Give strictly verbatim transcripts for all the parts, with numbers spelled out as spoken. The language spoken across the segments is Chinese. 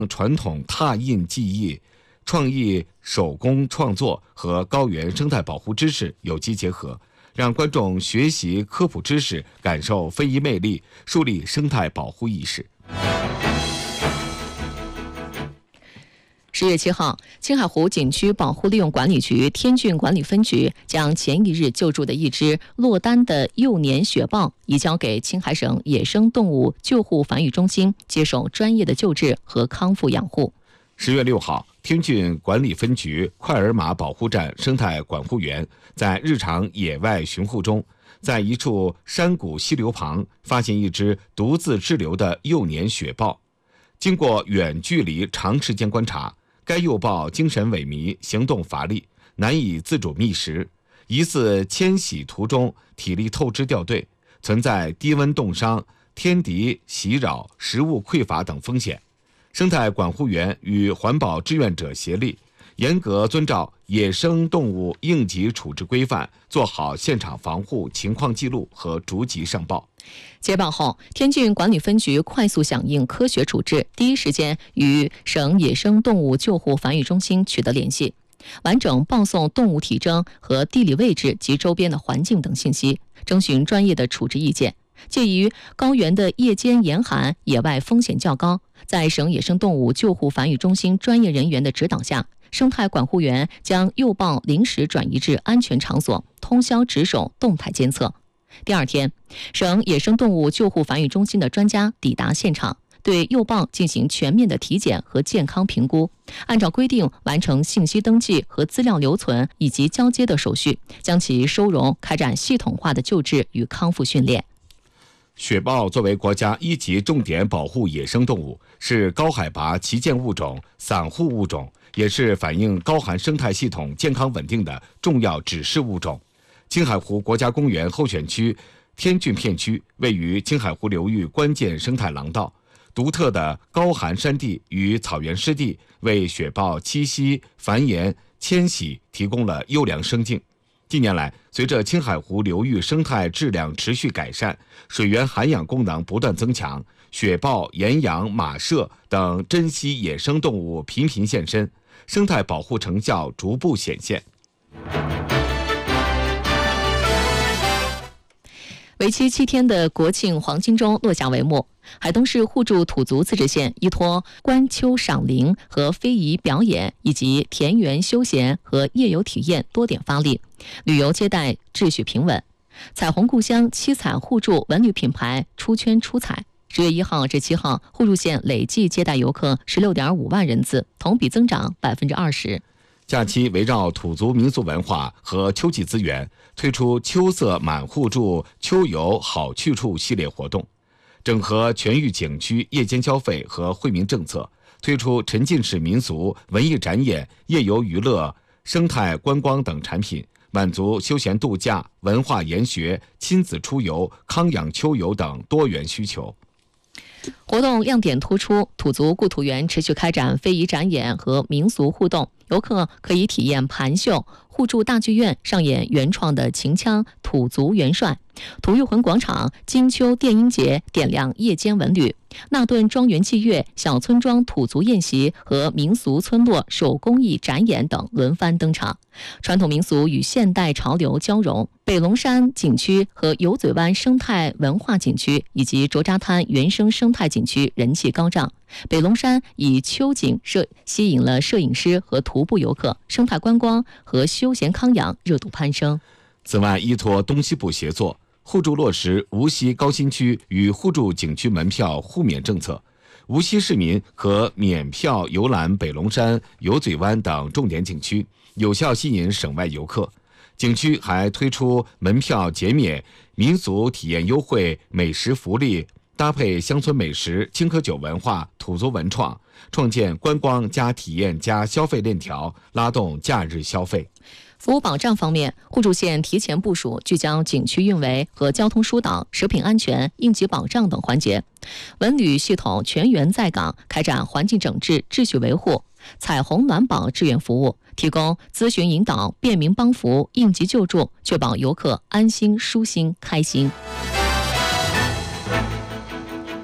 传统拓印技艺、创意手工创作和高原生态保护知识有机结合，让观众学习科普知识，感受非遗魅力，树立生态保护意识。 十月七号，青海湖景区保护利用管理局天峻管理分局将前一日救助的一只落单的幼年雪豹移交给青海省野生动物救护繁育中心，接受专业的救治和康复养护。 十月六号，天峻管理分局快尔马保护站生态管护员在日常野外巡护中，在一处山谷溪流旁发现一只独自滞留的幼年雪豹。经过远距离长时间观察，该幼豹精神萎靡，行动乏力，难以自主觅食，疑似迁徙途中体力透支掉队，存在低温冻伤、天敌袭扰、食物匮乏等风险。生态管护员与环保志愿者协力，严格遵照野生动物应急处置规范，做好现场防护情况记录和逐级上报。 接报后，天峻管理分局快速响应，科学处置，第一时间与省野生动物救护繁育中心取得联系，完整报送动物体征和地理位置及周边的环境等信息，征询专业的处置意见。介于高原的夜间严寒，野外风险较高，在省野生动物救护繁育中心专业人员的指导下，生态管护员将幼豹临时转移至安全场所，通宵值守，动态监测。第二天，省野生动物救护繁育中心的专家抵达现场，对幼豹进行全面的体检和健康评估，按照规定完成信息登记和资料留存以及交接的手续，将其收容，开展系统化的救治与康复训练。 雪豹作为国家一级重点保护野生动物，是高海拔旗舰物种、散户物种，也是反映高寒生态系统健康稳定的重要指示物种。青海湖国家公园候选区天峻片区位于青海湖流域关键生态廊道，独特的高寒山地与草原湿地为雪豹栖息、繁衍、迁徙提供了优良生境。近年来，随着青海湖流域生态质量持续改善，水源涵养功能不断增强，雪豹、岩羊、马麝等珍稀野生动物频频现身，生态保护成效逐步显现。 为期七天的国庆黄金周落下帷幕，海东市互助土族自治县依托观秋赏林和非遗表演以及田园休闲和夜游体验多点发力，旅游接待秩序平稳。彩虹故乡七彩互助文旅品牌出圈出彩。十月一号至七号，互助县累计接待游客十六点五万人次，同比增长百分之二十。 假期围绕土族民俗文化和秋季资源，推出秋色满互助秋游好去处系列活动，整合全域景区夜间消费和惠民政策，推出沉浸式民俗、文艺展演、夜游娱乐、生态观光等产品，满足休闲度假、文化研学、亲子出游、康养秋游等多元需求。 活动亮点突出，土族故土园持续开展非遗展演和民俗互动，游客可以体验盘秀，互助大剧院上演原创的秦腔土族元帅，土玉魂广场金秋电音节点亮夜间文旅，纳顿庄园祭月、小村庄土族宴席和民俗村落手工艺展演等轮番登场，传统民俗与现代潮流交融。北龙山景区和油嘴湾生态文化景区以及卓扎滩原生生态景区人气高涨。北龙山以秋景摄吸引了摄影师和徒步游客，生态观光和休闲康养热度攀升。 此外，依托东西部协作，互助落实无锡高新区与互助景区门票互免政策，无锡市民可免票游览北龙山、油嘴湾等重点景区，有效吸引省外游客。景区还推出门票减免、民俗体验优惠、美食福利，搭配乡村美食、青稞酒文化、土族文创，创建观光加体验加消费链条，拉动假日消费。 服务保障方面，互助县提前部署，聚焦景区运维和交通疏导、食品安全、应急保障等环节。文旅系统全员在岗，开展环境整治、秩序维护、彩虹暖保志愿服务，提供咨询引导、便民帮扶、应急救助，确保游客安心、舒心、开心。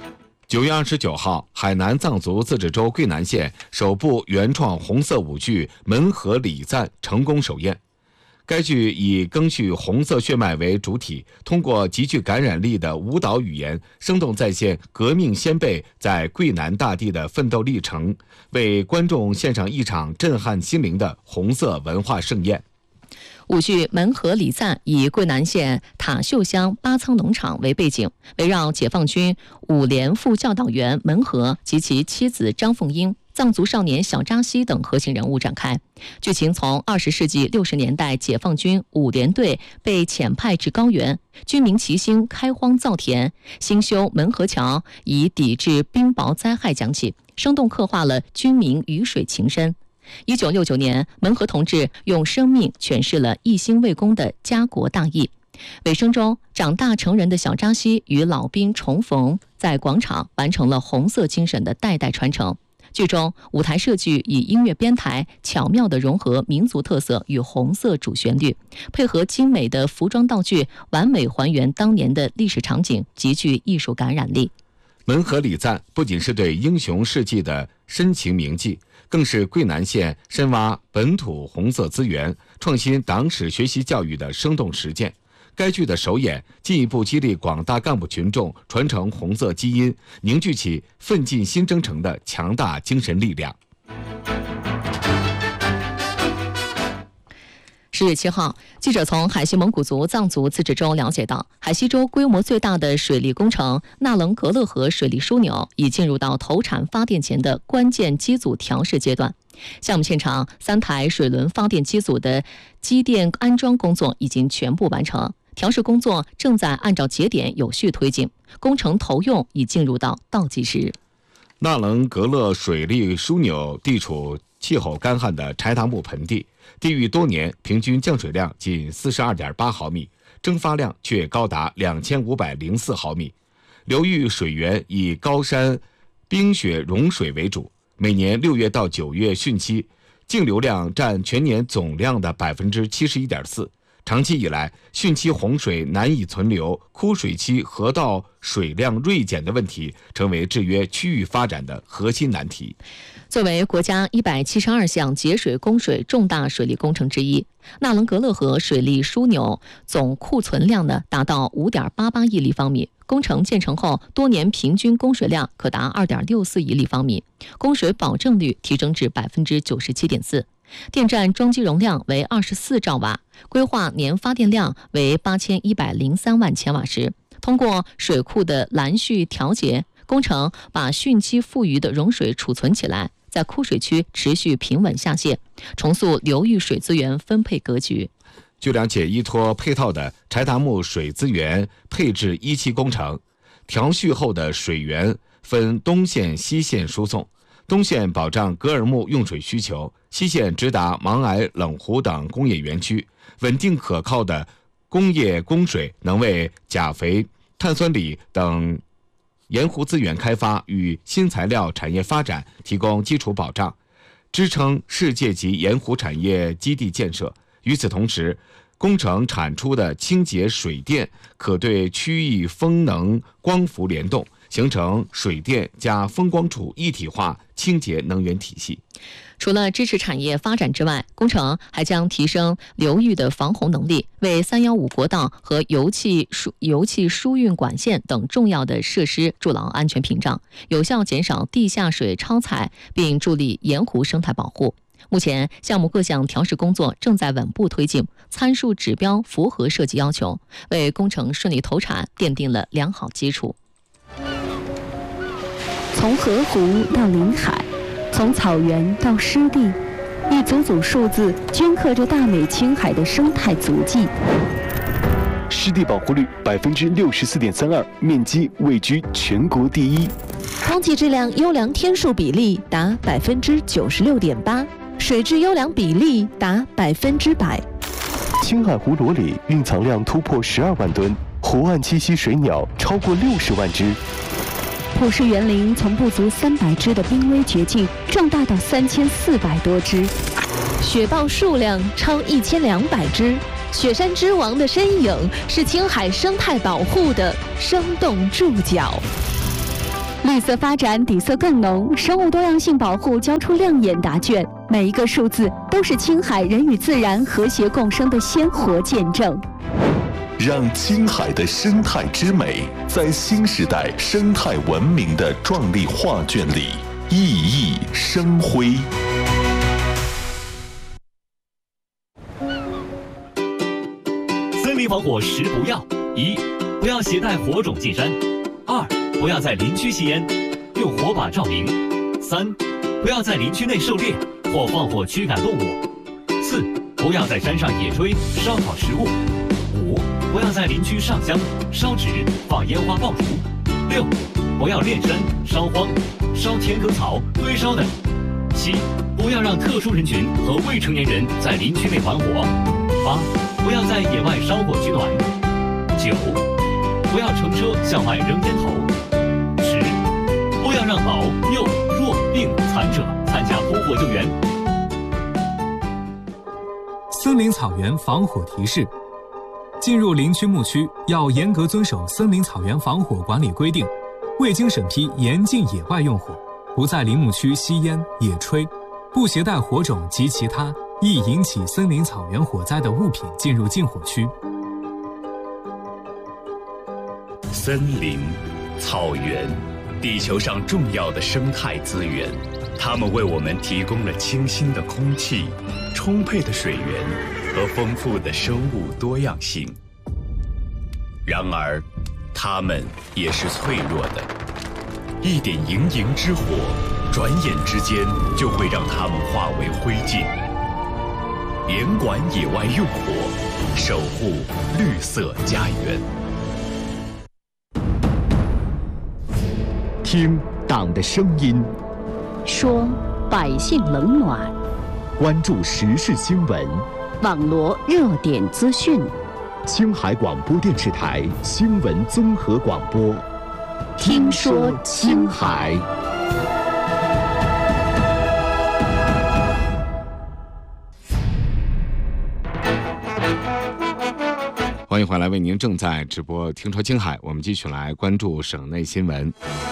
九月二十九号，海南藏族自治州桂南县首部原创红色舞剧《门河礼赞》成功首演。该剧以赓续红色血脉为主体，通过极具感染力的舞蹈语言，生动再现革命先辈在桂南大地的奋斗历程，为观众献上一场震撼心灵的红色文化盛宴。 舞剧《门河礼赞》以桂南县塔秀乡八仓农场为背景，围绕解放军五连副教导员门河及其妻子张凤英、藏族少年小扎西等核心人物展开。剧情从二十世纪六十年代解放军五连队被遣派至高原，军民齐心开荒造田，兴修门河桥，以抵制冰雹灾害讲起，生动刻画了军民鱼水情深。一九六九年，门河同志用生命诠释了一心为公的家国大义。尾声中，长大成人的小扎西与老兵重逢，在广场完成了红色精神的代代传承。剧中舞台设计以音乐编排巧妙地融合民族特色与红色主旋律，配合精美的服装道具，完美还原当年的历史场景，极具艺术感染力。 门河礼赞不仅是对英雄事迹的深情铭记，更是桂南县深挖本土红色资源、创新党史学习教育的生动实践。该剧的首演进一步激励广大干部群众传承红色基因，凝聚起奋进新征程的强大精神力量。 十月七号，记者从海西蒙古族藏族自治州了解到，海西州规模最大的水利工程纳棱格勒河水利枢纽已进入到投产发电前的关键机组调试阶段。项目现场三台水轮发电机组的机电安装工作已经全部完成，调试工作正在按照节点有序推进，工程投用已进入到倒计时。 纳棱格勒水利枢纽地处气候干旱的柴达木盆地，地域多年平均降水量仅 四十二点八毫米，蒸发量却高达两千五百零四毫米。流域水源以高山冰雪融水为主，每年六月到九月汛期净流量占全年总量的 百分之七十一点四。长期以来，汛期洪水难以存留，枯水期河道水量锐减的问题成为制约区域发展的核心难题。 作为国家一百七十二项节水供水重大水利工程之一，纳棱格勒河水利枢纽总库存量呢达到 五点八八亿立方米，工程建成后多年平均供水量可达 二点六四亿立方米，供水保证率提升至 百分之九十七点四。电站装机容量为二十四兆瓦，规划年发电量为八千一百零三万千瓦时。通过水库的拦蓄调节，工程把汛期富余的融水储存起来，在枯水区持续平稳下泄，重塑流域水资源分配格局。 据了解，依托配套的柴达木水资源配置一期工程，调蓄后的水源分东线、西线输送。东线保障格尔木用水需求，西线直达勐矮、冷湖等工业园区，稳定可靠的工业供水能为钾肥、碳酸锂等盐湖资源开发与新材料产业发展提供基础保障，支撑世界级盐湖产业基地建设。与此同时，工程产出的清洁水电可对区域风能光伏联动，形成水电加风光储一体化清洁能源体系。 除了支持产业发展之外，工程还将提升流域的防洪能力，为三一五国道和油气输油气输运管线等重要的设施筑牢安全屏障，有效减少地下水超采，并助力盐湖生态保护。目前，项目各项调试工作正在稳步推进，参数指标符合设计要求，为工程顺利投产奠定了良好基础。 从河湖到临海，从草原到湿地，一组组数字镌刻着大美青海的生态足迹。 湿地保护率百分之六十四点三二，面积位居全国第一。 空气质量优良天数比例达百分之九十六点八，水质优良比例达百分之百。 青海湖裸里蕴藏量突破十二万吨，湖岸栖息水鸟超过六十万只。 普氏园林从不足三百只的濒危绝境壮大到三千四百多只， 雪豹数量超一千两百只。雪山之王的身影是青海生态保护的生动注脚。 绿色发展底色更浓，生物多样性保护交出亮眼答卷，每一个数字都是青海人与自然和谐共生的鲜活见证。 让青海的生态之美在新时代生态文明的壮丽画卷里熠熠生辉。 森林防火十不要：一、不要携带火种进山；二、不要在林区吸烟，用火把照明；三、不要在林区内狩猎或放火驱赶动物；四、不要在山上野炊、烧烤食物；五、不要在林区上香、烧纸、放烟花爆竹；六、不要炼山、烧荒、烧田埂草、堆烧等；七、不要让特殊人群和未成年人在林区内玩火；八、不要在野外烧火取暖；九、不要乘车向外扔烟头；十、不要让老、幼、弱、病、残者参加扑火救援。 森林草原防火提示：进入林区牧区要严格遵守森林草原防火管理规定，未经审批严禁野外用火，不在林牧区吸烟、野炊，不携带火种及其他易引起森林草原火灾的物品进入禁火区。 森林、草原，地球上重要的生态资源，它们为我们提供了清新的空气、充沛的水源和丰富的生物多样性。然而，它们也是脆弱的，一点营营之火，转眼之间就会让它们化为灰烬。严管野外用火，守护绿色家园。 听党的声音， 说百姓冷暖， 关注时事新闻， 网罗热点资讯。 青海广播电视台新闻综合广播， 听说青海。 欢迎回来，为您正在直播听说青海，我们继续来关注省内新闻。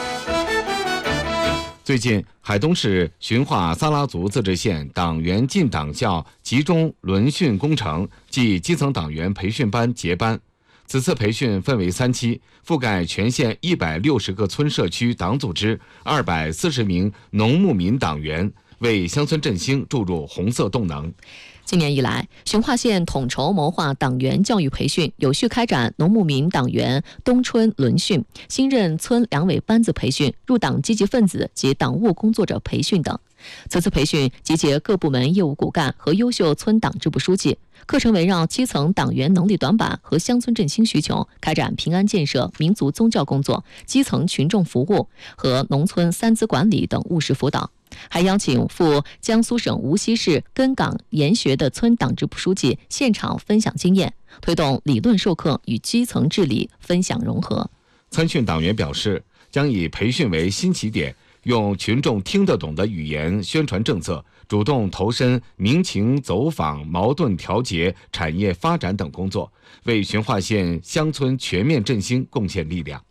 最近，海东市循化撒拉族自治县党员进党校集中轮训工程暨基层党员培训班结班。此次培训分为三期，覆盖全县一百六十个村社区党组织、二百四十名农牧民党员，为乡村振兴注入红色动能。 今年以来，循化县统筹谋划党员教育培训，有序开展农牧民党员冬春轮训、新任村两委班子培训、入党积极分子及党务工作者培训等。此次培训集结各部门业务骨干和优秀村党支部书记，课程围绕基层党员能力短板和乡村振兴需求，开展平安建设、民族宗教工作、基层群众服务和农村三资管理等务实辅导。还邀请赴江苏省无锡市根岗研学的村党支部书记现场分享经验，推动理论授课与基层治理分享融合。 参训党员表示，将以培训为新起点，用群众听得懂的语言宣传政策，主动投身民情走访、矛盾调节、产业发展等工作，为循化县乡村全面振兴贡献力量。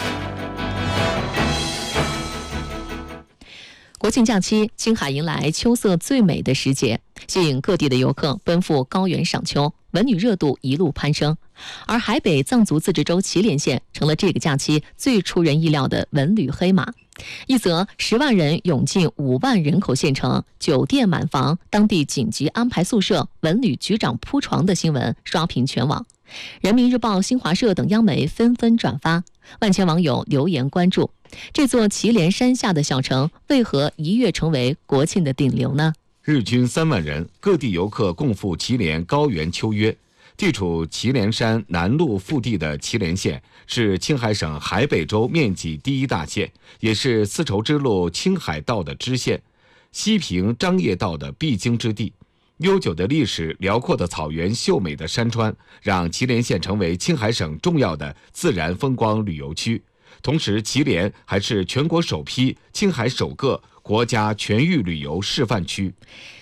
国庆假期，青海迎来秋色最美的时节，吸引各地的游客奔赴高原赏秋，文旅热度一路攀升。而海北藏族自治州祁连县成了这个假期最出人意料的文旅黑马。一则十万人涌进五万人口县城，酒店满房，当地紧急安排宿舍，文旅局长铺床的新闻刷屏全网。人民日报、新华社等央媒纷纷转发，万千网友留言关注。这座祁连山下的小城为何一跃成为国庆的顶流呢？ 日均三万人，各地游客共赴祁连高原秋约。地处祁连山南麓腹地的祁连县是青海省海北州面积第一大县，也是丝绸之路青海道的支线，西平张掖道的必经之地。悠久的历史、辽阔的草原、秀美的山川，让祁连县成为青海省重要的自然风光旅游区。同时，祁连还是全国首批、青海首个国家全域旅游示范区。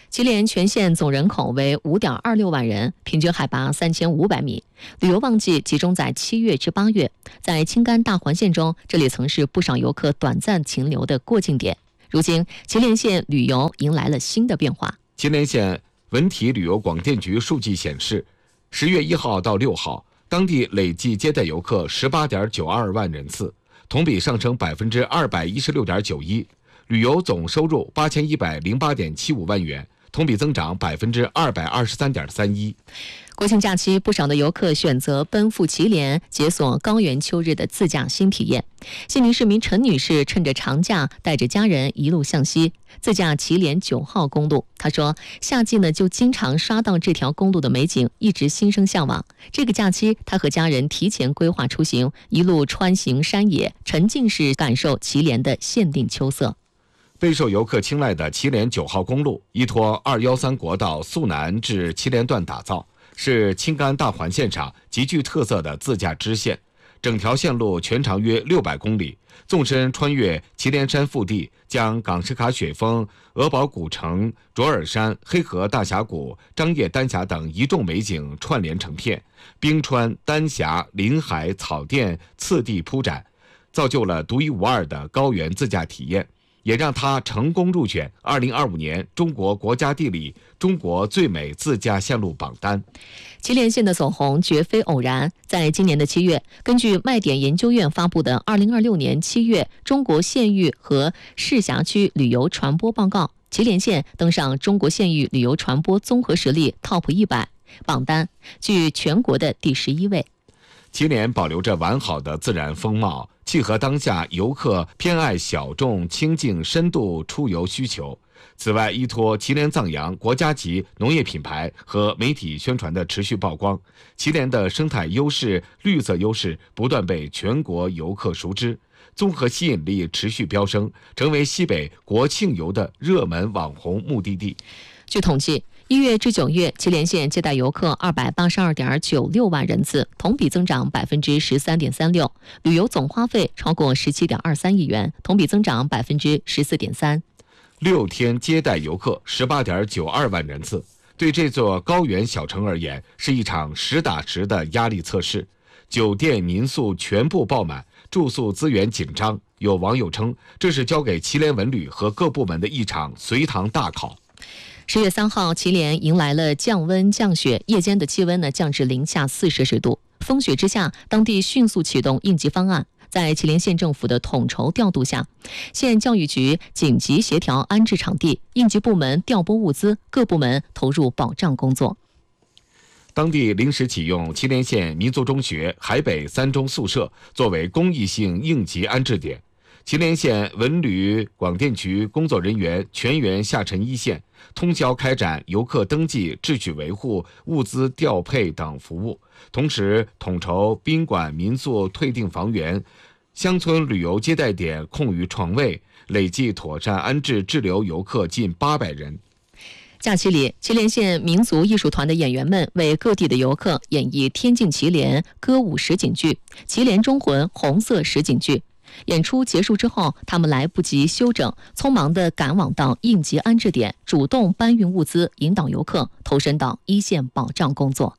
祁连全县总人口为 五点二六万人，平均海拔三千五百米。旅游旺季集中在七月至八月，在青甘大环线中，这里曾是不少游客短暂停留的过境点。如今，祁连县旅游迎来了新的变化。 祁连县文体旅游广电局数据显示，十月一号到六号，当地累计接待游客十八点九二万人次，同比上升百分之二百一十六点九一，旅游总收入八千一百零八点七五万元，同比增长百分之二百二十三点三一。 国庆假期，不少的游客选择奔赴祁连，解锁高原秋日的自驾新体验。西宁市民陈女士趁着长假，带着家人一路向西，自驾祁连九号公路。她说，夏季呢就经常刷到这条公路的美景，一直心生向往。这个假期，她和家人提前规划出行，一路穿行山野，沉浸式感受祁连的限定秋色。 备受游客青睐的祁连九号公路，依托二一三国道肃南至祁连段打造，是青甘大环线上极具特色的自驾支线。整条线路全长约六百公里，纵深穿越祁连山腹地，将港什卡雪峰、鹅堡古城、卓尔山、黑河大峡谷、张掖丹霞等一众美景串联成片，冰川、丹霞、林海、草甸次第铺展，造就了独一无二的高原自驾体验，也让它成功入选二零二五年中国国家地理中国最美自驾线路榜单。 祁连县的走红绝非偶然，在今年的七月，根据麦点研究院发布的二零二六年七月中国县域和市辖区旅游传播报告，祁连县登上中国县域旅游传播综合实力 Top 一百榜单，居全国的第十一位。 祁连保留着完好的自然风貌，契合当下游客偏爱小众、清静、深度出游需求。此外，依托祁连藏羊国家级农业品牌和媒体宣传的持续曝光，祁连的生态优势、绿色优势不断被全国游客熟知，综合吸引力持续飙升，成为西北国庆游的热门网红目的地。 据统计，一月至九月，祁连县接待游客二百八十二点九六万人次，同比增长百分之十三点三六，旅游总花费超过十七点二三亿元，同比增长百分之十四点三。 六天接待游客十八点九二万人次，对这座高原小城而言是一场实打实的压力测试。酒店民宿全部爆满，住宿资源紧张。有网友称，这是交给祁连文旅和各部门的一场随堂大考。 十月三号，祁连迎来了降温降雪，夜间的气温呢降至零下四摄氏度。风雪之下，当地迅速启动应急方案。在祁连县政府的统筹调度下，县教育局紧急协调安置场地，应急部门调拨物资，各部门投入保障工作。 当地临时启用祁连县民族中学海北三中宿舍作为公益性应急安置点。祁连县文旅广电局工作人员全员下沉一线，通宵开展游客登记、秩序维护、物资调配等服务，同时统筹宾馆、民宿退订房源、乡村旅游接待点空余床位，累计妥善安置滞留游客近八百人。 假期里，祁连县民族艺术团的演员们为各地的游客演绎天境祁连歌舞实景剧、祁连忠魂红色实景剧。演出结束之后，他们来不及休整，匆忙地赶往到应急安置点，主动搬运物资，引导游客投身到一线保障工作。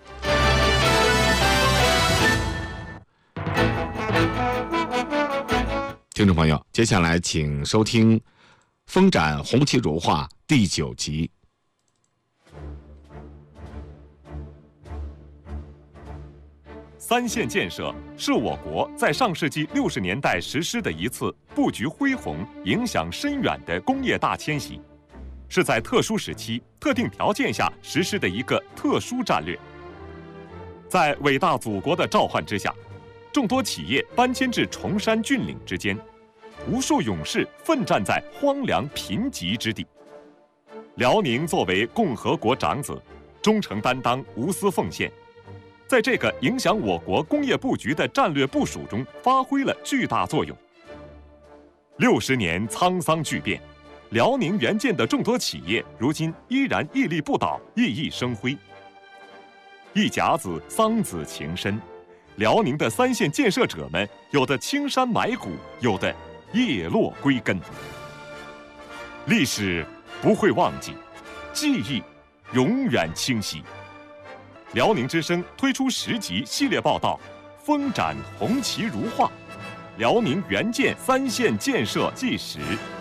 听众朋友，接下来请收听《风展红旗如画》第九集。 三线建设是我国在上世纪六十年代实施的一次布局恢宏、影响深远的工业大迁徙，是在特殊时期、特定条件下实施的一个特殊战略。在伟大祖国的召唤之下，众多企业搬迁至崇山峻岭之间，无数勇士奋战在荒凉贫瘠之地。辽宁作为共和国长子，忠诚担当、无私奉献，在这个影响我国工业布局的战略部署中发挥了巨大作用。六十年沧桑巨变，辽宁援建的众多企业如今依然屹立不倒，熠熠生辉。一甲子桑梓情深，辽宁的三线建设者们，有的青山埋骨，有的叶落归根。历史不会忘记， 记忆永远清晰。辽宁之声推出十集系列报道《风展红旗如画》，辽宁援建三线建设纪实。